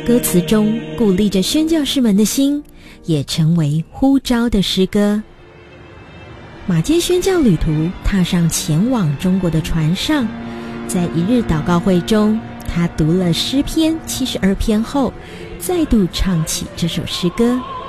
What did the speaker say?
歌词中鼓励着宣教士们的心，也成为呼召的诗歌。马偕宣教旅途踏上前往中国的船上，在一日祷告会中，他读了诗篇72篇后，再度唱起这首诗歌。